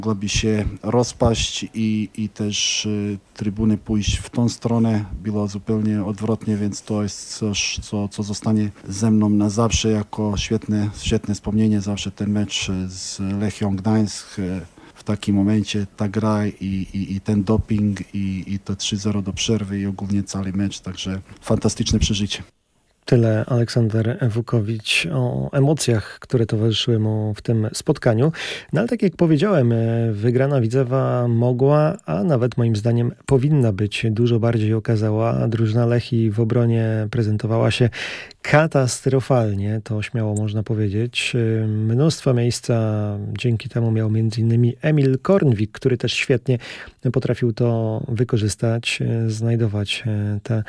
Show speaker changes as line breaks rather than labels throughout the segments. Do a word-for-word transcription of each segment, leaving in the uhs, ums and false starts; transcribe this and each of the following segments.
mogłaby się rozpaść i, i też y, trybuny pójść w tą stronę. Było zupełnie odwrotnie, więc to jest coś, co, co zostanie ze mną na zawsze jako świetne, świetne wspomnienie. Zawsze ten mecz z Lechią Gdańsk. Y, w takim momencie ta gra i, i, i ten doping i, i to trzy zero do przerwy i ogólnie cały mecz. Także fantastyczne przeżycie.
Tyle Aleksander Wukowicz o emocjach, które towarzyszyły mu w tym spotkaniu. No ale tak jak powiedziałem, wygrana Widzewa mogła, a nawet moim zdaniem powinna być dużo bardziej okazała. Drużyna Lechii w obronie prezentowała się katastrofalnie, to śmiało można powiedzieć. Mnóstwo miejsca dzięki temu miał między innymi Emil Kornwik, który też świetnie potrafił to wykorzystać, znajdować te,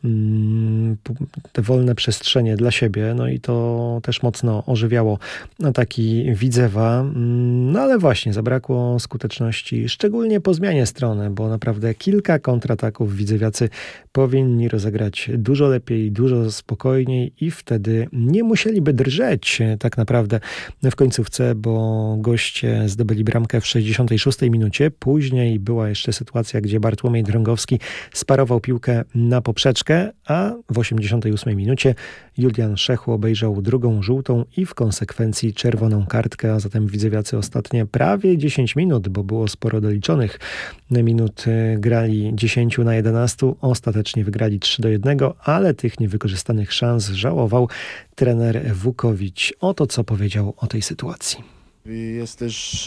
te wolne przestrzenie dla siebie, no i to też mocno ożywiało ataki Widzewa, no ale właśnie zabrakło skuteczności, szczególnie po zmianie strony, bo naprawdę kilka kontrataków widzewiacy powinni rozegrać dużo lepiej, dużo spokojniej i wtedy nie musieliby drżeć tak naprawdę w końcówce, bo goście zdobyli bramkę w sześćdziesiątej szóstej minucie. Później była jeszcze sytuacja, gdzie Bartłomiej Drągowski sparował piłkę na poprzeczkę, a w osiemdziesiątej ósmej minucie Julian Szechu obejrzał drugą żółtą i w konsekwencji czerwoną kartkę, a zatem widzewiacy ostatnie prawie dziesięć minut, bo było sporo doliczonych minut, grali dziesięć na jedenaście, ostatecznie wygrali trzy do jednego, ale tych niewykorzystanych szans żałował trener Wukowicz. Oto co powiedział o tej sytuacji.
Jest też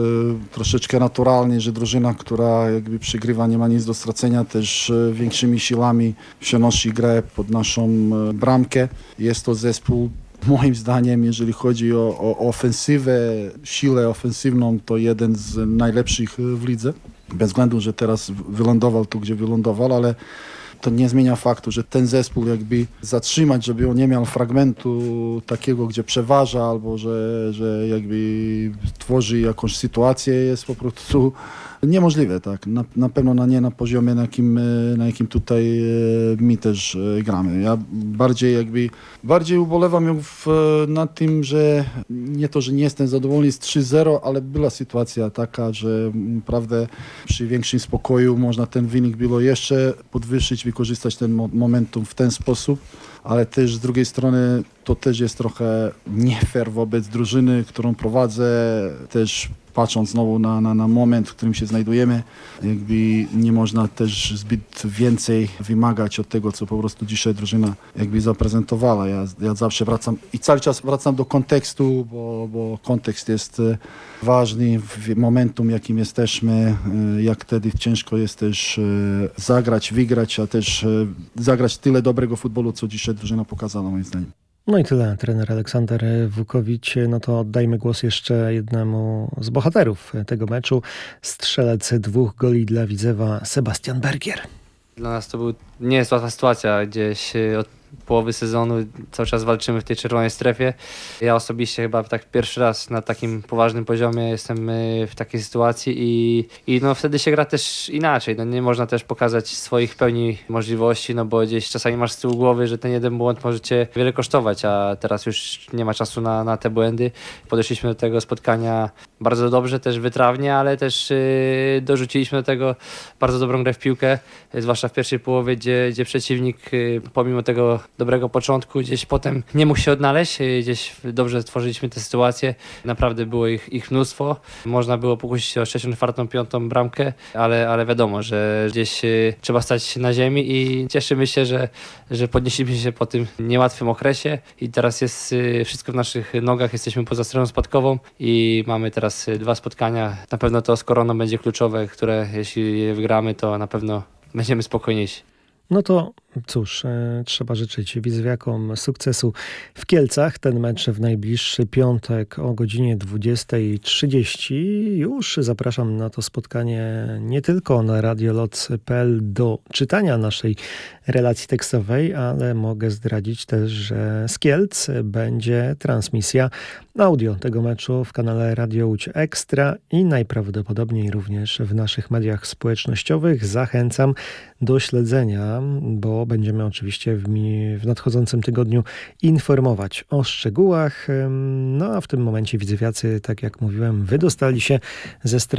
e, troszeczkę naturalnie, że drużyna, która jakby przegrywa, nie ma nic do stracenia, też e, większymi siłami przenosi grę pod naszą e, bramkę. Jest to zespół, moim zdaniem, jeżeli chodzi o, o ofensywę, siłę ofensywną, to jeden z najlepszych w lidze. Bez względu, że teraz wylądował tu, gdzie wylądował, ale to nie zmienia faktu, że ten zespół jakby zatrzymać, żeby on nie miał fragmentu takiego, gdzie przeważa albo że, że jakby tworzy jakąś sytuację, jest po prostu niemożliwe, tak. Na, na pewno na nie na poziomie, na jakim, na jakim tutaj my też gramy. Ja bardziej jakby, bardziej ubolewam w, nad tym, że nie to, że nie jestem zadowolony z trzy zero, ale była sytuacja taka, że naprawdę przy większym spokoju można ten wynik było jeszcze podwyższyć, wykorzystać ten momentum w ten sposób, ale też z drugiej strony to też jest trochę nie fair wobec drużyny, którą prowadzę, też patrząc znowu na, na, na moment, w którym się znajdujemy, jakby nie można też zbyt więcej wymagać od tego, co po prostu dzisiaj drużyna jakby zaprezentowała. Ja, ja zawsze wracam i cały czas wracam do kontekstu, bo, bo kontekst jest ważny w momentum, jakim jesteśmy, jak wtedy ciężko jest też zagrać, wygrać, a też zagrać tyle dobrego futbolu, co dzisiaj drużyna pokazała, moim zdaniem.
No i tyle, trener Aleksander Wukowicz. No to oddajmy głos jeszcze jednemu z bohaterów tego meczu. Strzelec dwóch goli dla Widzewa, Sebastian Bergier.
Dla nas to był, nie jest łatwa sytuacja, gdzieś od połowy sezonu cały czas walczymy w tej czerwonej strefie. Ja osobiście chyba tak pierwszy raz na takim poważnym poziomie jestem w takiej sytuacji i, i no wtedy się gra też inaczej. No nie można też pokazać swoich w pełni możliwości, no bo gdzieś czasami masz z tyłu głowy, że ten jeden błąd może cię wiele kosztować, a teraz już nie ma czasu na, na te błędy. Podeszliśmy do tego spotkania bardzo dobrze, też wytrawnie, ale też yy, dorzuciliśmy do tego bardzo dobrą grę w piłkę, zwłaszcza w pierwszej połowie, gdzie, gdzie przeciwnik yy, pomimo tego dobrego początku gdzieś potem nie mógł się odnaleźć, gdzieś dobrze stworzyliśmy tę sytuację, naprawdę było ich, ich mnóstwo, można było pokusić się o trzecią, czwartą, piątą bramkę, ale, ale wiadomo, że gdzieś yy, trzeba stać na ziemi i cieszymy się, że, że podnieśliśmy się po tym niełatwym okresie i teraz jest yy, wszystko w naszych nogach, jesteśmy poza stroną spadkową i mamy teraz dwa spotkania. Na pewno to z Koroną będzie kluczowe, które jeśli je wygramy, to na pewno będziemy spokojniejsi.
No to cóż, e, trzeba życzyć widzewiakom sukcesu w Kielcach. Ten mecz w najbliższy piątek o godzinie dwudziestej trzydzieści. Już zapraszam na to spotkanie nie tylko na radiolot kropka p l do czytania naszej relacji tekstowej, ale mogę zdradzić też, że z Kielc będzie transmisja audio tego meczu w kanale Radio Łódź Ekstra i najprawdopodobniej również w naszych mediach społecznościowych. Zachęcam do śledzenia, bo będziemy oczywiście w, mi, w nadchodzącym tygodniu informować o szczegółach. No a w tym momencie widzewiacy, tak jak mówiłem, wydostali się ze strefy